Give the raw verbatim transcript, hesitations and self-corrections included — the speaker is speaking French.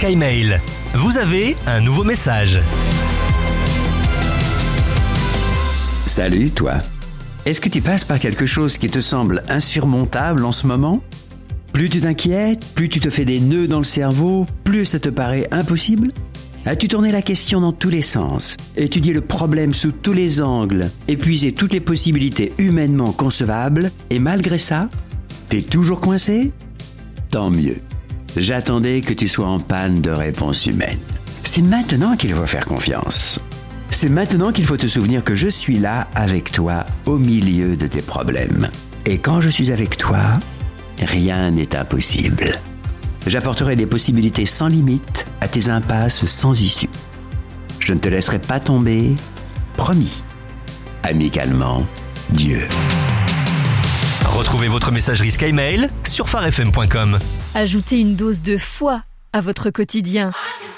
Skymail. Vous avez un nouveau message. Salut toi. Est-ce que tu passes par quelque chose qui te semble insurmontable en ce moment ? Plus tu t'inquiètes, plus tu te fais des nœuds dans le cerveau, plus ça te paraît impossible ? As-tu tourné la question dans tous les sens, étudié le problème sous tous les angles, épuisé toutes les possibilités humainement concevables, et malgré ça, t'es toujours coincé ? Tant mieux. J'attendais que tu sois en panne de réponse humaine. C'est maintenant qu'il faut faire confiance. C'est maintenant qu'il faut te souvenir que je suis là avec toi au milieu de tes problèmes. Et quand je suis avec toi, rien n'est impossible. J'apporterai des possibilités sans limite à tes impasses sans issue. Je ne te laisserai pas tomber, promis. Amicalement, Dieu. Retrouvez votre messagerie Skymail sur phare f m point com. Ajoutez une dose de foi à votre quotidien.